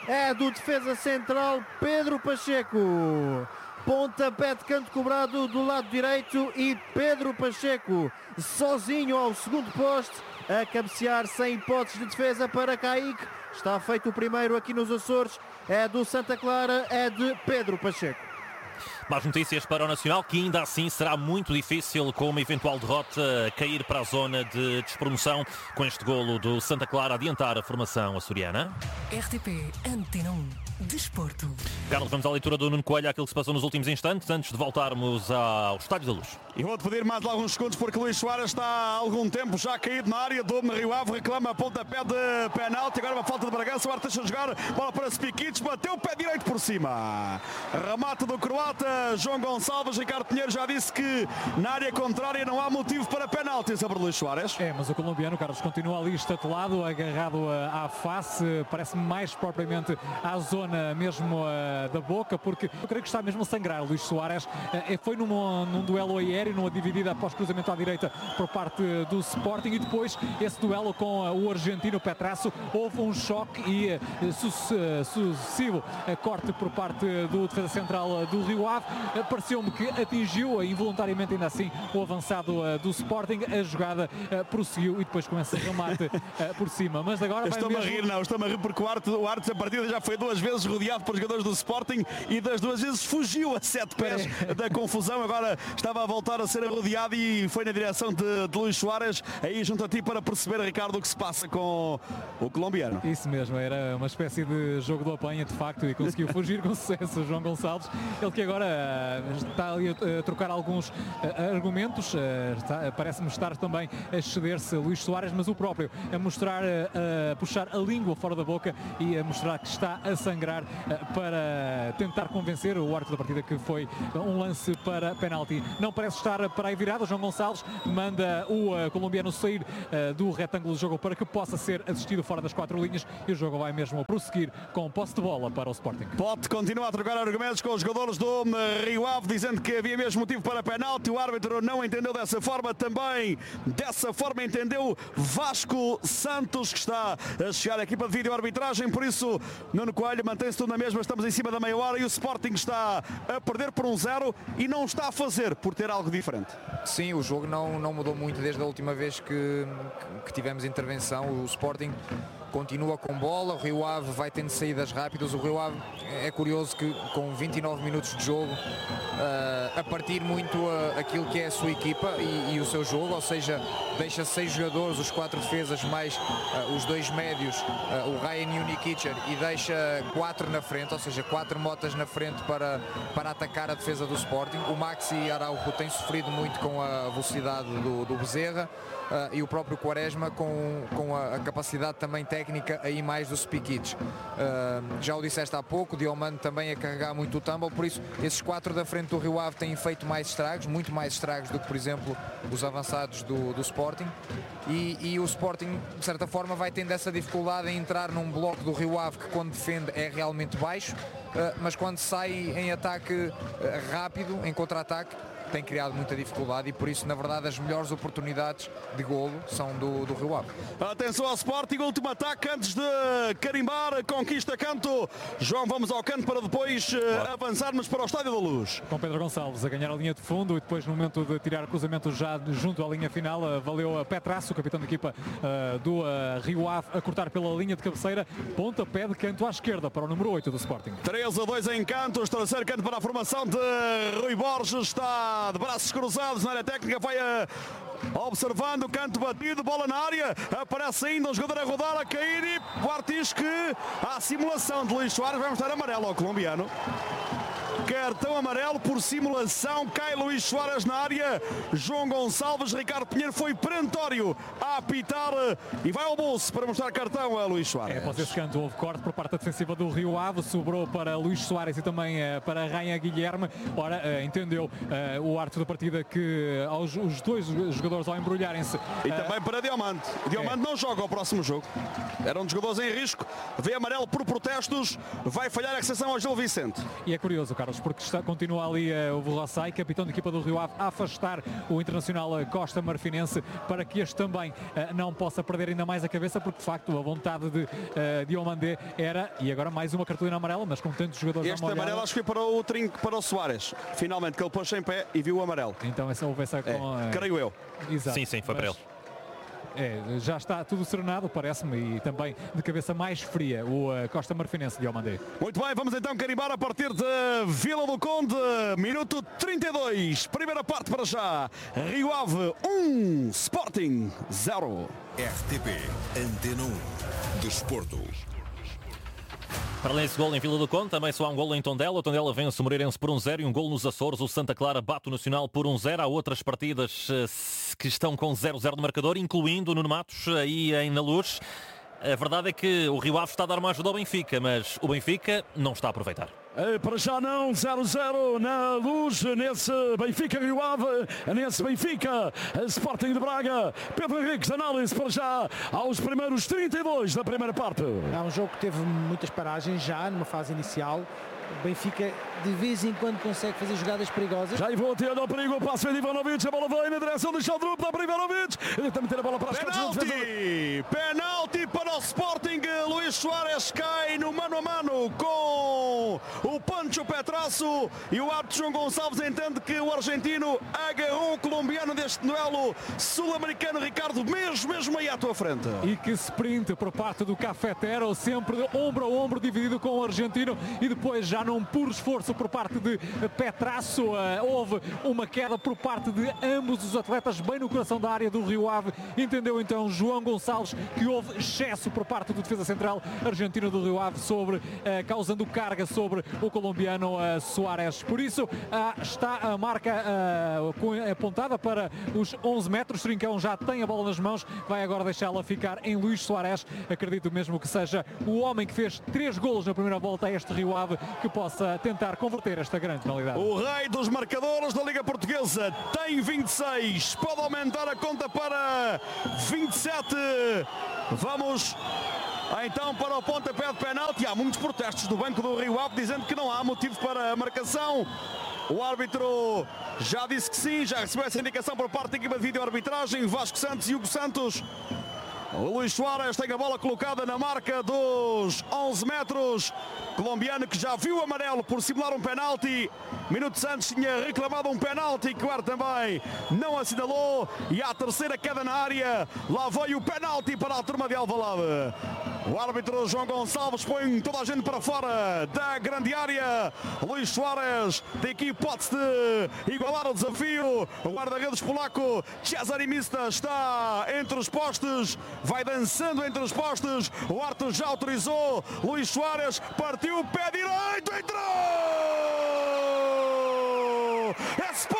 é do defesa central Pedro Pacheco. Pontapé de canto cobrado do lado direito e Pedro Pacheco sozinho ao segundo poste, a cabecear sem hipóteses de defesa para Kaique. Está feito o primeiro aqui nos Açores, é do Santa Clara, é de Pedro Pacheco. Más notícias para o Nacional, que ainda assim será muito difícil, com uma eventual derrota, cair para a zona de despromoção, com este golo do Santa Clara adiantar a formação açoriana. RTP Antena 1. Desporto. Carlos, vamos à leitura do Nuno Coelho, aquilo que se passou nos últimos instantes, antes de voltarmos ao Estádio da Luz. E vou-te pedir mais alguns segundos, porque Luís Soares está há algum tempo já caído na área do Rio Ave, reclama pontapé de penalti, agora uma falta de Bragança, o Arte deixa jogar, bola para Spikic, bateu o pé direito por cima. Remate do croata João Gonçalves. Ricardo Pinheiro já disse que na área contrária não há motivo para penalti sobre Luís Soares. Mas o colombiano, Carlos, continua ali estatelado, agarrado à face, parece-me mais propriamente à zona mesmo da boca, porque eu creio que está mesmo a sangrar. Luís Soares foi num duelo aéreo, numa dividida após cruzamento à direita por parte do Sporting, e depois esse duelo com o argentino Petrasso, houve um choque e sucessivo corte por parte do defesa central do Rio Ave. Pareceu-me que atingiu involuntariamente ainda assim o avançado do Sporting. A jogada prosseguiu e depois começa a remate por cima, mas agora estou-me a rir porque o Arte a partida já foi 2 vezes rodeado por jogadores do Sporting e das 2 vezes fugiu a 7 pés da confusão. Agora estava a voltar a ser rodeado e foi na direção de Luís Soares. Aí junto a ti para perceber, Ricardo, o que se passa com o colombiano. Isso mesmo, era uma espécie de jogo do apanha de facto, e conseguiu fugir com sucesso João Gonçalves, ele que agora está ali a trocar alguns argumentos, parece-me estar também a exceder-se Luís Soares, mas o próprio a mostrar, a puxar a língua fora da boca e a mostrar que está a sangrar para tentar convencer o árbitro da partida que foi um lance para penalti. Não parece estar para aí virado. João Gonçalves manda o colombiano sair do retângulo de jogo para que possa ser assistido fora das 4 linhas, e o jogo vai mesmo prosseguir com posse de bola para o Sporting. Pote continua a trocar argumentos com os jogadores do Rio Ave, dizendo que havia mesmo motivo para penalti. O árbitro não entendeu dessa forma, também dessa forma entendeu Vasco Santos, que está a chegar à equipa de vídeo-arbitragem. Por isso, Nuno Coelho, mantém-se tudo na mesma, estamos em cima da meia hora e o Sporting está a perder por 1-0 e não está a fazer por ter algo diferente. Sim, o jogo não mudou muito desde a última vez que tivemos intervenção. O Sporting continua com bola, o Rio Ave vai tendo saídas rápidas. O Rio Ave é curioso que com 29 minutos de jogo, a partir muito aquilo que é a sua equipa e o seu jogo, ou seja, deixa 6 jogadores, os 4 defesas mais os 2 médios, o Ryan e o Nikicher, e deixa 4 na frente, ou seja, 4 motas na frente para atacar a defesa do Sporting. O Maxi Araujo tem sofrido muito com a velocidade do Bezerra, e o próprio Quaresma com a capacidade também técnica aí mais do Spikic. Já o disseste há pouco, o Diomande também a carregar muito o tumble, por isso esses 4 da frente do Rio Ave têm feito mais estragos, muito mais estragos do que, por exemplo, os avançados do Sporting, e o Sporting de certa forma vai tendo essa dificuldade em entrar num bloco do Rio Ave que quando defende é realmente baixo, mas quando sai em ataque rápido, em contra-ataque, tem criado muita dificuldade, e por isso, na verdade, as melhores oportunidades de golo são do Rio Ave. Atenção ao Sporting, último ataque antes de carimbar, conquista canto. João, vamos ao canto para depois avançarmos para o Estádio da Luz. Com Pedro Gonçalves a ganhar a linha de fundo, e depois no momento de tirar cruzamento já junto à linha final, valeu a Petrasso, o capitão da equipa do Rio Ave, a cortar pela linha de cabeceira. Pontapé de canto à esquerda para o número 8 do Sporting. 3-2 em cantos, terceiro canto para a formação de Rui Borges, está de braços cruzados na área técnica, vai observando o canto batido, bola na área, aparece ainda um jogador a rodar, a cair, e o Artis que a simulação de Luís Soares vai mostrar amarelo ao colombiano. Cartão amarelo por simulação, cai Luís Soares na área. João Gonçalves, Ricardo Pinheiro foi perentório a apitar e vai ao bolso para mostrar cartão a Luís Soares. Após esse canto houve corte por parte da defensiva do Rio Ave, sobrou para Luís Soares e também para Rainha Guilherme. Ora, entendeu o árbitro da partida que os 2 jogadores ao embrulharem-se. E também para Diomande. Diomande não joga ao próximo jogo. Era um dos jogadores em risco. Vê amarelo por protestos. Vai falhar a exceção ao Gil Vicente. E é curioso, Carlos, Carlos, porque continua ali o Rossai, capitão da equipa do Rio Ave, a afastar o internacional Costa Marfinense para que este também não possa perder ainda mais a cabeça, porque de facto a vontade de Diomandé era, e agora mais uma cartolina amarela, mas com tantos jogadores este amarelo acho que foi para o Soares, finalmente, que ele pôs em pé e viu o amarelo. Então houve essa creio eu. Exato. Sim, foi para ele. Já está tudo serenado, parece-me, e também de cabeça mais fria o Costa Marfinense de Diomandé. Muito bem, vamos então carimbar a partir de Vila do Conde, minuto 32, primeira parte para já. Rio Ave 1, Sporting 0. RTP Antena 1 Desporto. Para além desse gol em Vila do Conde, também só há um gol em Tondela. O Tondela vence o Moreirense por 1-0 e um gol nos Açores. O Santa Clara bate o Nacional por 1-0. Há outras partidas que estão com 0-0 no marcador, incluindo o Nuno Matos aí Na Luz. A verdade é que o Rio Ave está a dar uma ajuda ao Benfica, mas o Benfica não está a aproveitar. Para já não, 0-0 Na Luz, nesse Benfica Rio Ave, nesse Benfica Sporting de Braga. Pedro Henriques, análise para já aos primeiros 32 da primeira parte. É um jogo que teve muitas paragens já numa fase inicial. O Benfica de vez em quando consegue fazer jogadas perigosas. Já vou ter ao perigo, o passo de Ivanovic, a bola vem na direção de Chaldrup, dá para Ivanovic, ele tem que meter a bola para as penalti! Penalti para o Sporting, Luís Soares cai no mano a mano com o Pancho Petrasso e o árbitro João Gonçalves entende que o argentino agarrou o colombiano deste duelo sul-americano. Ricardo, mesmo aí à tua frente. E que sprint por parte do Cafetero, sempre ombro a ombro, dividido com o argentino, e depois já num puro esforço por parte de Petrasso, houve uma queda por parte de ambos os atletas bem no coração da área do Rio Ave. Entendeu então João Gonçalves que houve excesso por parte do defesa central argentino do Rio Ave, causando carga sobre o colombiano Soares. Por isso está a marca apontada para os 11 metros. Trincão já tem a bola nas mãos, vai agora deixá-la ficar em Luís Soares. Acredito mesmo que seja o homem que fez 3 golos na primeira volta a este Rio Ave que possa tentar converter esta grande penalidade. O rei dos marcadores da Liga Portuguesa tem 26, pode aumentar a conta para 27. Vamos então para o pontapé de penalti. Há muitos protestos do banco do Rio Ave dizendo que não há motivo para a marcação. O árbitro já disse que sim, já recebeu essa indicação por parte da equipa de vídeo-arbitragem. Vasco Santos e Hugo Santos. O Luís Soares tem a bola colocada na marca dos 11 metros. Colombiano que já viu o amarelo por simular um penalti. Minutos antes tinha reclamado um penalti que o árbitro também não assinalou. E à terceira queda na área, lá veio o penalti para a turma de Alvalade. O árbitro João Gonçalves põe toda a gente para fora da grande área. Luís Soares tem aqui hipótese de igualar o desafio. O guarda-redes polaco Cezary Mista está entre os postes. Vai dançando entre os postes. O árbitro já autorizou. Luís Soares partiu o pé direito. Entrou! É